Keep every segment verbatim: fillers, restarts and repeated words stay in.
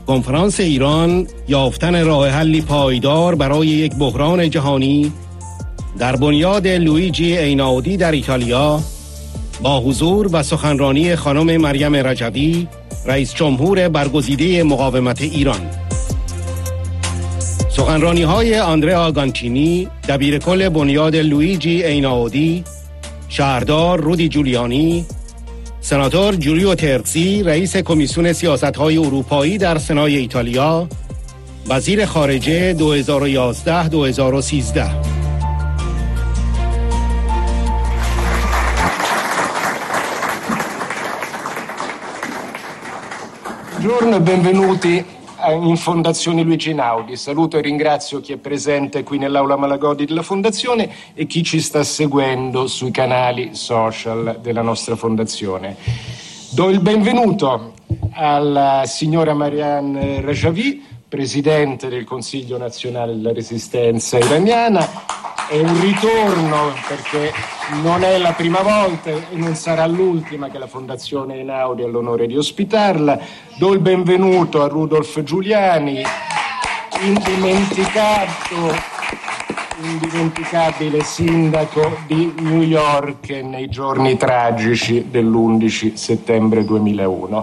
کنفرانس ایران یافتن راه حلی پایدار برای یک بحران جهانی در بنیاد لویجی ایناودی در ایتالیا با حضور و سخنرانی خانم مریم رجوی رئیس جمهور برگزیده مقاومت ایران. سخنرانی های آندره آگانتینی دبیر کل بنیاد لویجی ایناودی، شهردار رودی جولیانی، سناتور جولیو ترزی رئیس کمیسیون سیاست‌های اروپایی در سنای ایتالیا، وزیر خارجه دو هزار و یازده دو هزار و سیزده. Buongiorno e benvenuti in Fondazione Luigi Einaudi. Saluto e ringrazio chi è presente qui nell'Aula Malagodi della Fondazione e chi ci sta seguendo sui canali social della nostra Fondazione. Do il benvenuto alla signora Mariam Rajavi, Presidente del Consiglio Nazionale della Resistenza Iraniana. È un ritorno perché non è la prima volta e non sarà l'ultima che la Fondazione Einaudi ha l'onore di ospitarla. Do il benvenuto a Rudolf Giuliani, indimenticato, indimenticabile sindaco di New York nei giorni tragici dell'undici settembre duemilauno.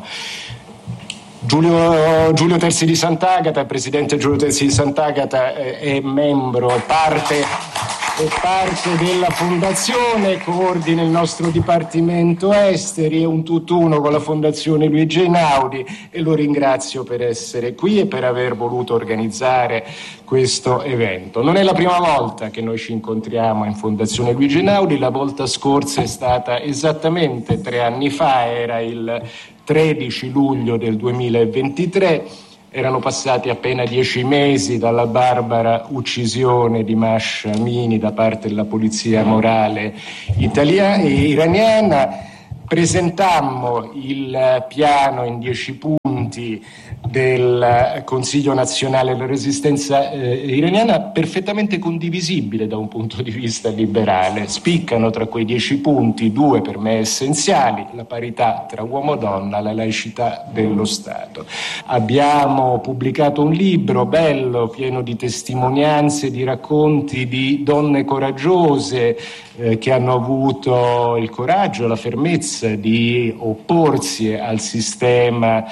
Giulio, Giulio Terzi di Sant'Agata, presidente Giulio Terzi di Sant'Agata, eh, è membro, è parte, è parte della fondazione, coordina il nostro Dipartimento Esteri, è un tutt'uno con la Fondazione Luigi Einaudi e lo ringrazio per essere qui e per aver voluto organizzare questo evento. Non è la prima volta che noi ci incontriamo in Fondazione Luigi Einaudi, la volta scorsa è stata esattamente tre anni fa, era il tredici luglio del duemilaventitré, erano passati appena dieci mesi dalla barbara uccisione di Mahsa Amini da parte della polizia morale italiana e iraniana. Presentammo il piano in dieci punti del Consiglio Nazionale della Resistenza eh, iraniana, perfettamente condivisibile da un punto di vista liberale. Spiccano tra quei dieci punti due per me essenziali: la parità tra uomo e donna, la laicità dello Stato. Abbiamo pubblicato un libro bello, pieno di testimonianze, di racconti di donne coraggiose eh, che hanno avuto il coraggio, la fermezza di opporsi al sistema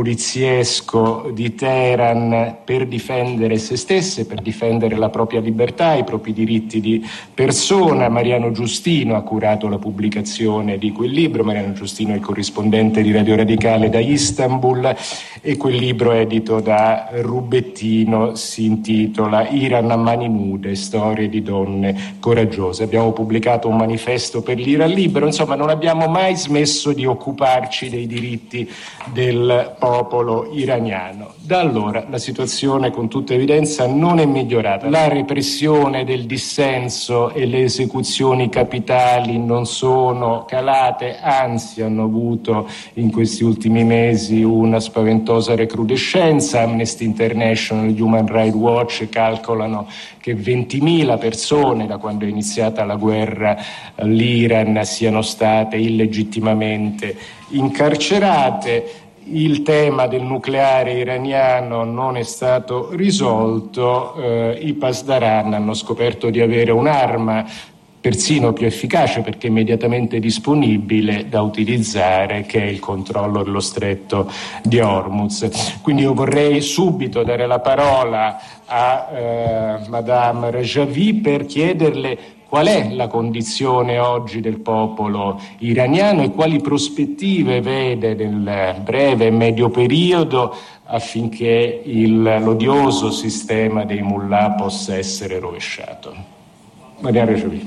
poliziesco di Teheran per difendere se stesse, per difendere la propria libertà, i propri diritti di persona. Mariano Giustino ha curato la pubblicazione di quel libro. Mariano Giustino è il corrispondente di Radio Radicale da Istanbul e quel libro edito da Rubettino si intitola Iran a mani nude, storie di donne coraggiose. Abbiamo pubblicato un manifesto per l'Iran libero, insomma non abbiamo mai smesso di occuparci dei diritti del popolo iraniano. Da allora la situazione con tutta evidenza non è migliorata. La repressione del dissenso e le esecuzioni capitali non sono calate, anzi hanno avuto in questi ultimi mesi una spaventosa recrudescenza. Amnesty International e Human Rights Watch calcolano che ventimila persone da quando è iniziata la guerra all'Iran siano state illegittimamente incarcerate. Il tema del nucleare iraniano non è stato risolto, eh, i Pasdaran hanno scoperto di avere un'arma persino più efficace perché immediatamente disponibile da utilizzare, che è il controllo dello stretto di Hormuz. Quindi io vorrei subito dare la parola a eh, Madame Rajavi per chiederle qual è la condizione oggi del popolo iraniano e quali prospettive vede nel breve e medio periodo affinché il, l'odioso sistema dei mullah possa essere rovesciato. Maria Rajavi.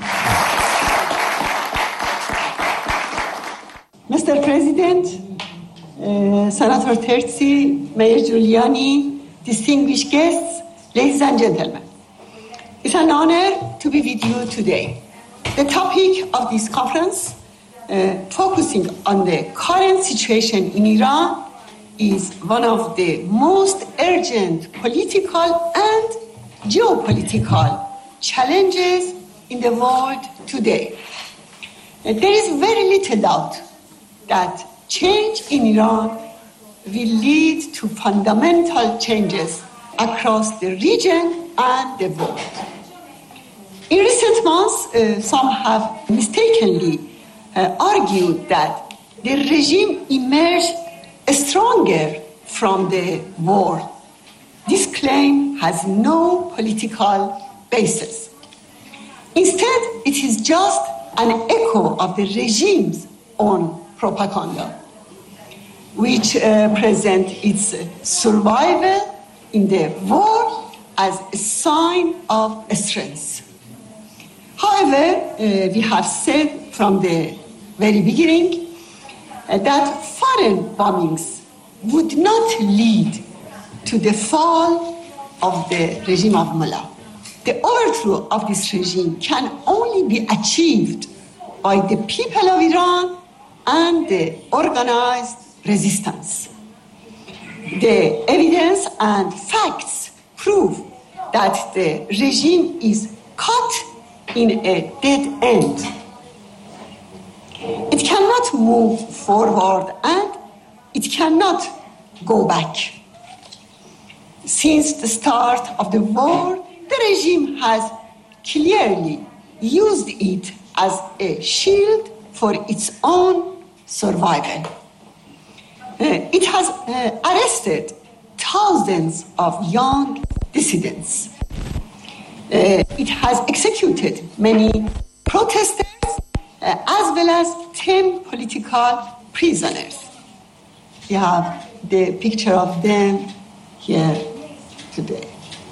Mister President, uh, Senator Terzi, Mayor Giuliani, distinguished guests, ladies and gentlemen. It's an honor to be with you today. The topic of this conference, uh, focusing on the current situation in Iran, is one of the most urgent political and geopolitical challenges in the world today. Uh, there is very little doubt that change in Iran will lead to fundamental changes across the region and the world. In recent months, uh, some have mistakenly uh, argued that the regime emerged stronger from the war. This claim has no political basis. Instead, it is just an echo of the regime's own propaganda, which uh, presents its survival in the war as a sign of strength. However, uh, we have said from the very beginning uh, that foreign bombings would not lead to the fall of the regime of Mullah. The overthrow of this regime can only be achieved by the people of Iran and the organized resistance. The evidence and facts prove that the regime is caught in a dead end. It cannot move forward and it cannot go back. Since the start of the war, the regime has clearly used it as a shield for its own survival. Uh, it has uh, arrested thousands of young dissidents. Uh, it has executed many protesters uh, as well as ten political prisoners. We have the picture of them here today.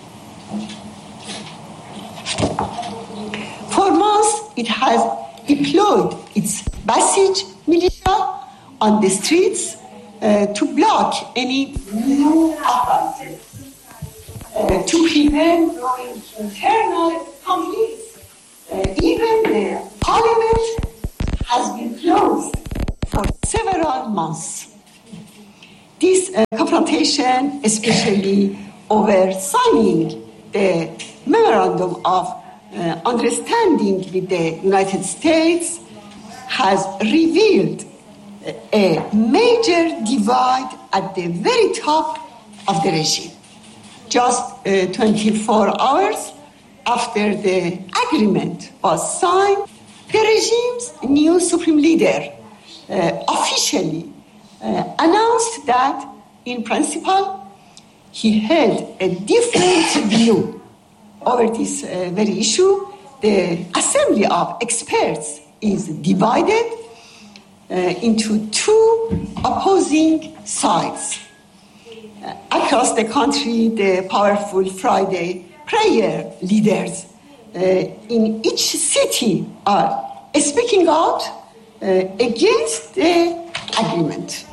For months, it has deployed its Basij militia on the streets uh, to block any new uprising, uh, to prevent growing internal conflicts. Uh, even the parliament has been closed for several months. This uh, confrontation, especially over signing the memorandum of uh, understanding with the United States, has revealed a major divide at the very top of the regime. Just uh, twenty-four hours after the agreement was signed, the regime's new supreme leader uh, officially uh, announced that, in principle, he held a different view over this uh, very issue. The assembly of experts is divided uh, into two opposing sides. Uh, across the country, the powerful Friday prayer leaders uh, in each city are speaking out uh, against the agreement.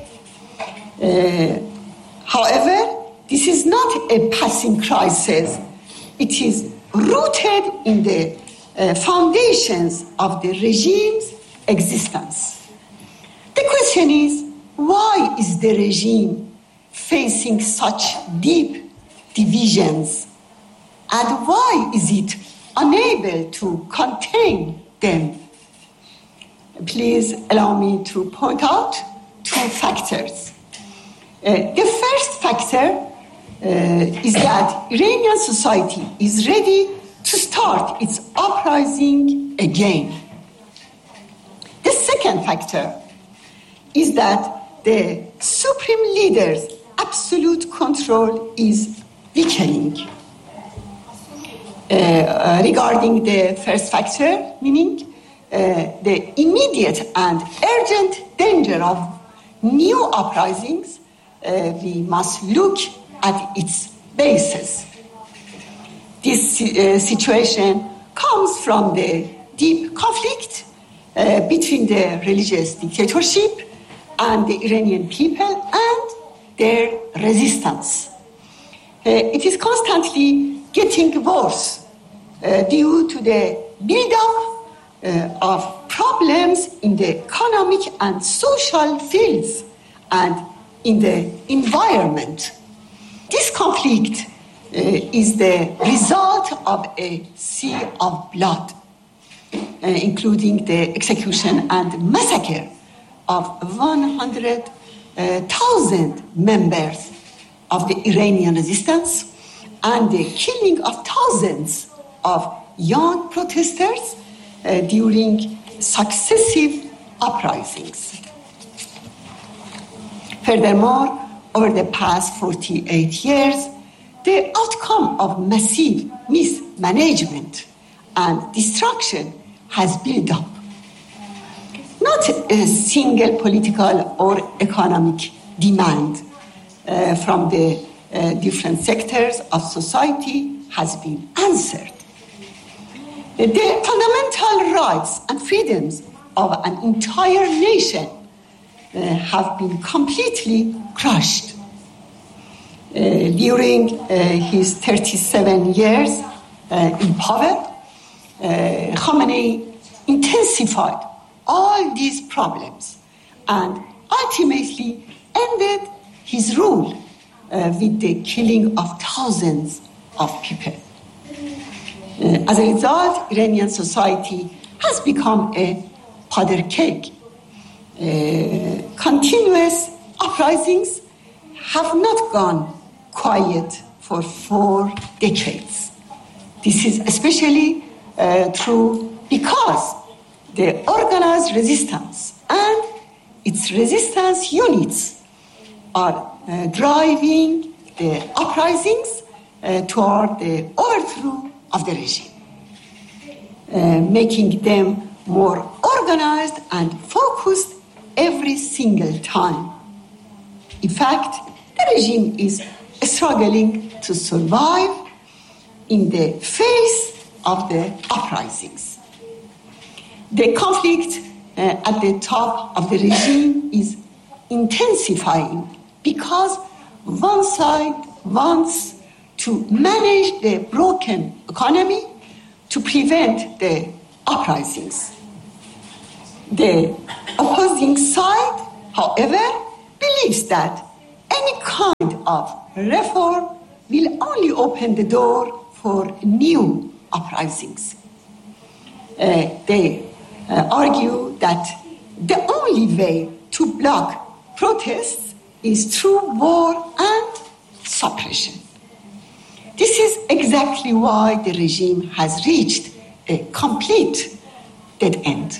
Uh, however, this is not a passing crisis. It is rooted in the uh, foundations of the regime's existence. The question is, why is the regime facing such deep divisions? And why is it unable to contain them? Please allow me to point out two factors. Uh, the first factor uh, is that Iranian society is ready to start its uprising again. The second factor is that the supreme leader's absolute control is weakening. Uh, uh, regarding the first factor, meaning uh, the immediate and urgent danger of new uprisings, uh, we must look at its basis. This uh, situation comes from the deep conflict uh, between the religious dictatorship and the Iranian people and their resistance. Uh, it is constantly getting worse uh, due to the build-up uh, of problems in the economic and social fields and in the environment. This conflict uh, is the result of a sea of blood, uh, including the execution and massacre of one hundred uh, thousand members of the Iranian resistance and the killing of thousands of young protesters uh, during successive uprisings. Furthermore, over the past forty-eight years, the outcome of massive mismanagement and destruction has built up. Not a single political or economic demand uh, from the uh, different sectors of society has been answered. The fundamental rights and freedoms of an entire nation uh, have been completely crushed. Uh, during uh, his thirty-seven years uh, in power, uh, Khamenei intensified all these problems and ultimately ended his rule uh, with the killing of thousands of people. Uh, as a result, Iranian society has become a powder keg. Uh, continuous uprisings have not gone quiet for four decades. This is especially uh, true because the organized resistance and its resistance units are uh, driving the uprisings uh, toward the overthrow of the regime, uh, making them more organized and focused every single time. In fact, the regime is struggling to survive in the face of the uprisings. The conflict uh, at the top of the regime is intensifying because one side wants to manage the broken economy to prevent the uprisings. The opposing side, however, believes that any kind of reform will only open the door for new uprisings. Uh, they uh, argue that the only way to block protests is through war and suppression. This is exactly why the regime has reached a complete dead end.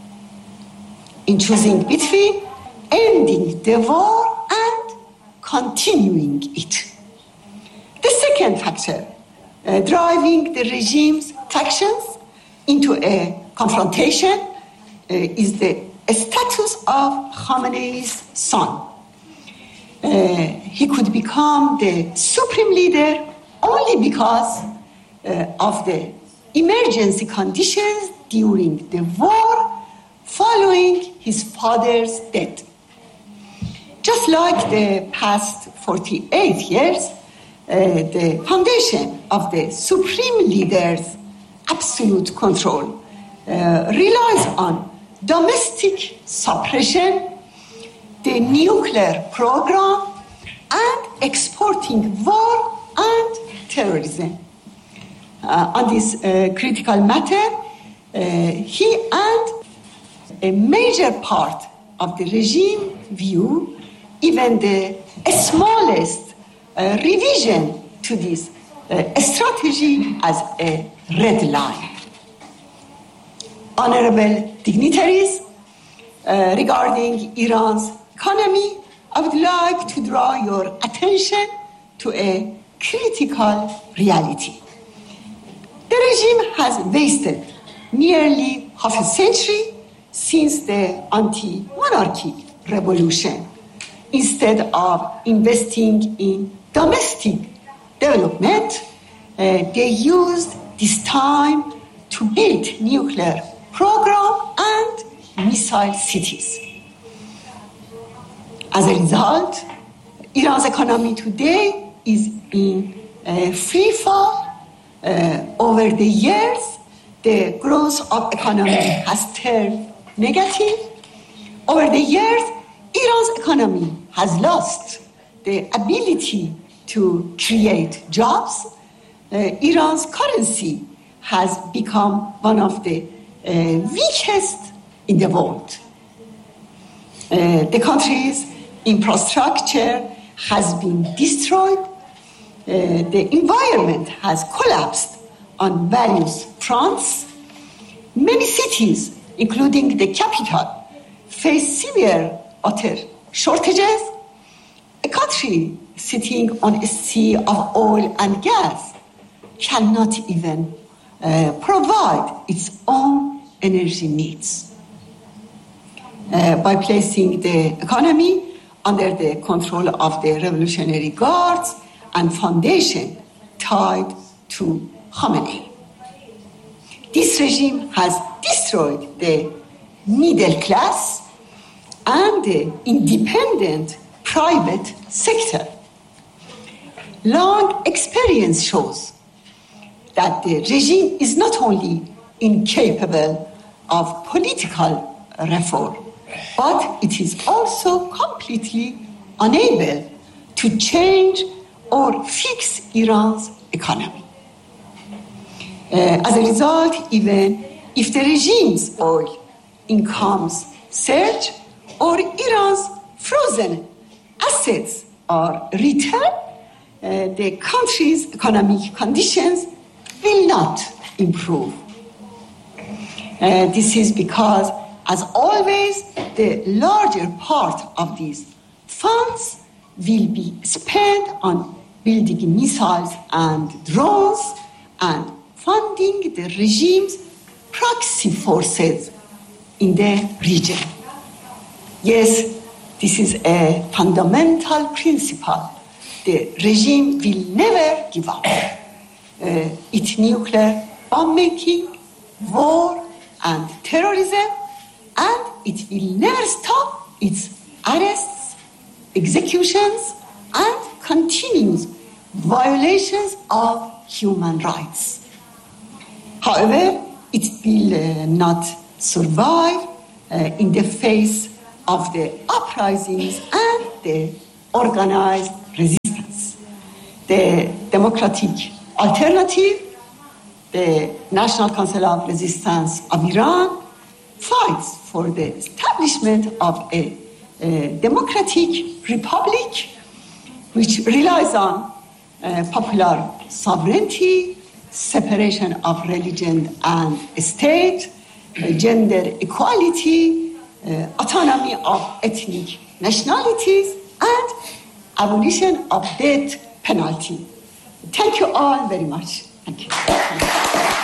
In choosing between ending the war and continuing it. The second factor uh, driving the regime's factions into a confrontation uh, is the status of Khamenei's son. Uh, he could become the supreme leader only because uh, of the emergency conditions during the war following his father's death. Just like the past forty-eight years, uh, the foundation of the supreme leader's absolute control uh, relies on domestic suppression, the nuclear program, and exporting war and terrorism. Uh, on this uh, critical matter, uh, he and a major part of the regime view even the smallest uh, revision to this uh, strategy as a red line. Honorable dignitaries, uh, regarding Iran's economy, I would like to draw your attention to a critical reality. The regime has wasted nearly half a century since the anti-monarchy revolution. Instead of investing in domestic development, uh, they used this time to build nuclear program and missile cities. As a result, Iran's economy today is in uh, free fall. Uh, over the years, the growth of economy has turned negative. Over the years, Iran's economy has lost the ability to create jobs. Uh, Iran's currency has become one of the uh, weakest in the world. Uh, the country's infrastructure has been destroyed, uh, the environment has collapsed on various fronts. Many cities, including the capital, face severe water shortages. A country sitting on a sea of oil and gas cannot even uh, provide its own energy needs. Uh, by placing the economy under the control of the Revolutionary Guards and foundation tied to Khamenei. This regime has destroyed the middle class and the independent private sector. Long experience shows that the regime is not only incapable of political reform, but it is also completely unable to change or fix Iran's economy. Uh, as a result, even if the regime's oil incomes surge or Iran's frozen assets are returned, uh, the country's economic conditions will not improve. Uh, this is because, as always, the larger part of these funds will be spent on building missiles and drones and funding the regime's proxy forces in the region. Yes, this is a fundamental principle. The regime will never give up. Uh, its nuclear bomb making, war, and terrorism, and it will never stop its arrests, executions, and continuous violations of human rights. However, it will uh, not survive uh, in the face of the uprisings and the organized resistance. The democratic alternative, the National Council of Resistance of Iran, fights for the establishment of a, a democratic republic which relies on uh, popular sovereignty, separation of religion and state, uh, gender equality, uh, autonomy of ethnic nationalities, and abolition of death penalty. Thank you all very much. Thank you. Thank you.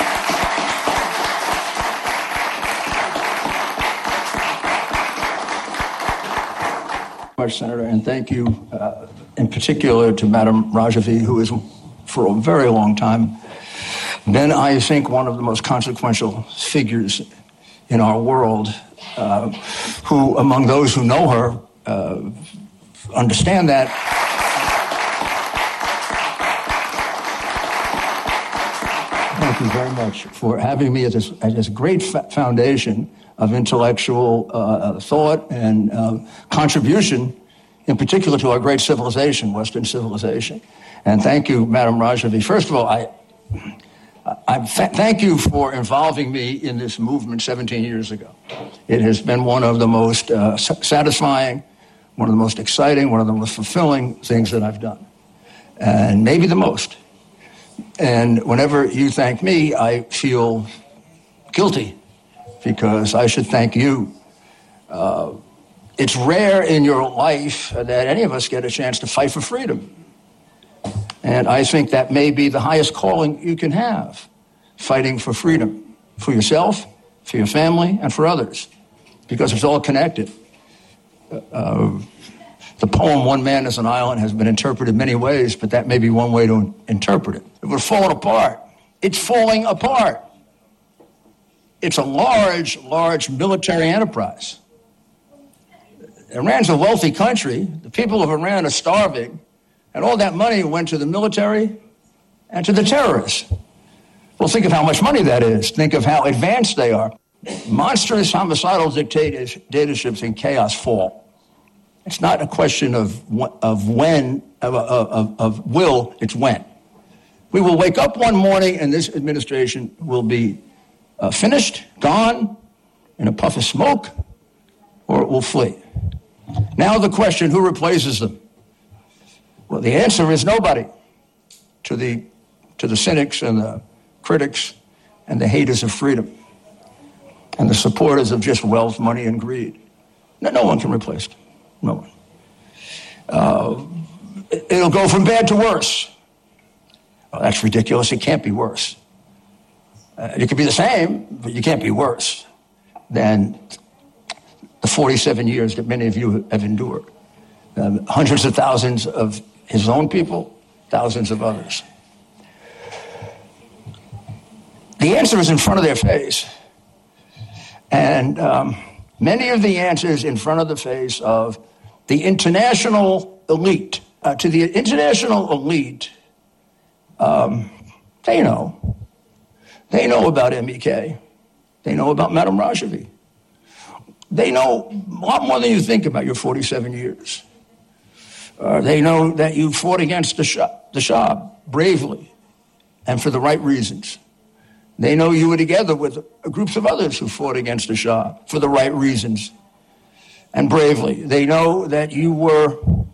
Much, Senator, and thank you uh, in particular to Madam Rajavi, who is for a very long time been, I think, one of the most consequential figures in our world, uh, who, among those who know her, uh, understand that. Thank you very much for having me at this, at this great fa- foundation of intellectual uh, thought and uh, contribution, in particular to our great civilization, Western civilization. And thank you, Madam Rajavi. First of all, I, I fa- thank you for involving me in this movement seventeen years ago. It has been one of the most uh, satisfying, one of the most exciting, one of the most fulfilling things that I've done, and maybe the most. And whenever you thank me, I feel guilty, because I should thank you. Uh, it's rare in your life that any of us get a chance to fight for freedom. And I think that may be the highest calling you can have, fighting for freedom, for yourself, for your family, and for others, because it's all connected. Uh, the poem, One Man is an Island, has been interpreted many ways, but that may be one way to interpret it. We're falling apart. It's falling apart. It's a large, large military enterprise. Iran's a wealthy country. The people of Iran are starving, and all that money went to the military and to the terrorists. Well, think of how much money that is. Think of how advanced they are. Monstrous homicidal dictatorships and chaos fall. It's not a question of of when, of, of, of will, it's when. We will wake up one morning and this administration will be uh, finished, gone, in a puff of smoke, or it will flee. Now the question, who replaces them? Well, the answer is nobody to the, to the cynics and the critics and the haters of freedom and the supporters of just wealth, money, and greed. No, no one can replace them. No one. Uh, it'll go from bad to worse. Well, that's ridiculous. It can't be worse. Uh, it could be the same, but you can't be worse than the forty-seven years that many of you have endured. Um, hundreds of thousands of his own people, thousands of others. The answer is in front of their face. And um, many of the answers in front of the face of the international elite. Uh, to the international elite, um, they know. They know about M E K. They know about Madame Rajavi. They know a lot more than you think about your forty-seven years. Uh, they know that you fought against the Shah, the Shah bravely and for the right reasons. They know you were together with groups of others who fought against the Shah for the right reasons and bravely. They know that you were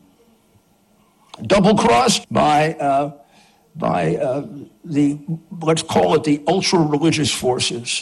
double-crossed by uh, by uh, the, let's call it the ultra-religious forces,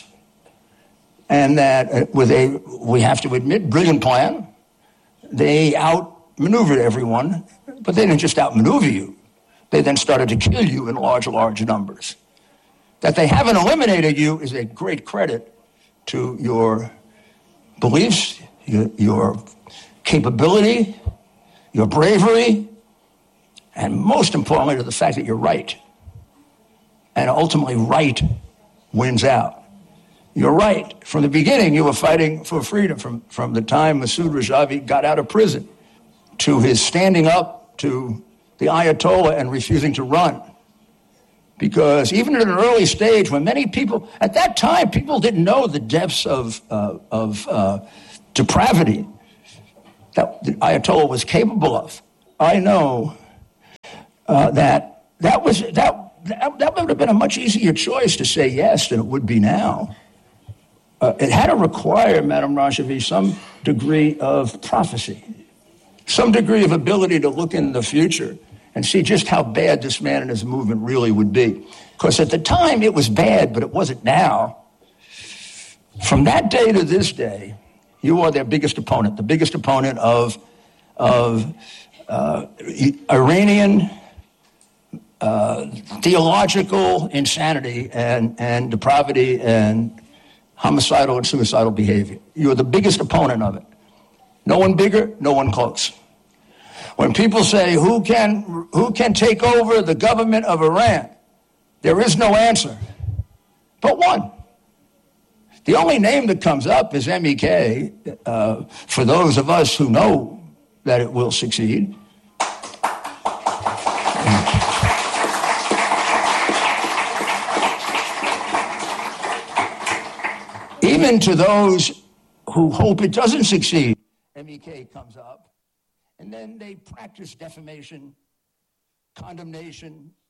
and that uh, with a, we have to admit, brilliant plan, they outmaneuvered everyone, but they didn't just outmaneuver you. They then started to kill you in large, large numbers. That they haven't eliminated you is a great credit to your beliefs, your, your capability, your bravery, and most importantly, to the fact that you're right. And ultimately, right wins out. You're right. From the beginning, you were fighting for freedom. From, from the time Masoud Rajavi got out of prison to his standing up to the Ayatollah and refusing to run. Because even at an early stage, when many people, at that time, people didn't know the depths of, uh, of uh, depravity that the Ayatollah was capable of. I know uh, that that was that, that that would have been a much easier choice to say yes than it would be now. Uh, it had to require, Madame Rajavi, some degree of prophecy, some degree of ability to look in the future and see just how bad this man and his movement really would be. Because at the time, it was bad, but it wasn't now. From that day to this day, you are their biggest opponent, the biggest opponent of, of uh, Iranian uh, theological insanity and, and depravity and homicidal and suicidal behavior. You are the biggest opponent of it. No one bigger, no one close. When people say, who can, who can take over the government of Iran? There is no answer but one. The only name that comes up is M E K, uh, for those of us who know that it will succeed. Even to those who hope it doesn't succeed, M E K comes up. And then they practice defamation, condemnation,